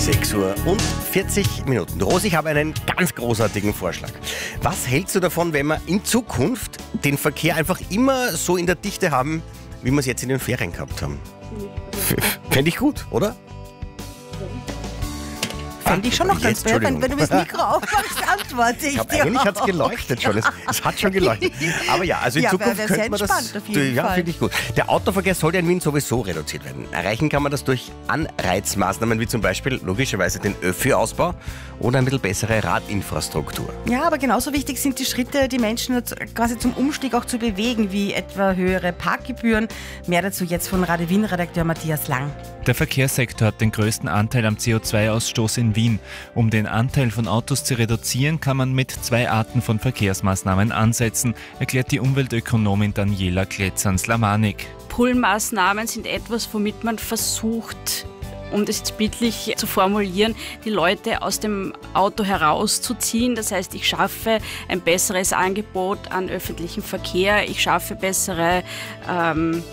6:40 Uhr. Rosi, ich habe einen ganz großartigen Vorschlag. Was hältst du davon, wenn wir in Zukunft den Verkehr einfach immer so in der Dichte haben, wie wir es jetzt in den Ferien gehabt haben? Fände ich gut, oder? Fände ich schon noch ganz toll, wenn du das Mikro aufmachst, antworte ich dir. Eigentlich hat es geleuchtet schon. Es hat schon geleuchtet. Aber ja, also in Zukunft könnte man das. Auf jeden Fall. Finde ich gut. Der Autoverkehr soll ja in Wien sowieso reduziert werden. Erreichen kann man das durch Anreizmaßnahmen wie zum Beispiel logischerweise den ÖFI-Ausbau oder ein bisschen bessere Radinfrastruktur. Ja, aber genauso wichtig sind die Schritte, die Menschen quasi zum Umstieg auch zu bewegen, wie etwa höhere Parkgebühren. Mehr dazu jetzt von Radio Wien-Redakteur Matthias Lang. Der Verkehrssektor hat den größten Anteil am CO2-Ausstoß in Wien. Um den Anteil von Autos zu reduzieren, kann man mit 2 Arten von Verkehrsmaßnahmen ansetzen, erklärt die Umweltökonomin Daniela Kletzan-Slamanik. Pull-Maßnahmen sind etwas, womit man versucht, um das jetzt bildlich zu formulieren, die Leute aus dem Auto herauszuziehen. Das heißt, ich schaffe ein besseres Angebot an öffentlichem Verkehr, ich schaffe bessere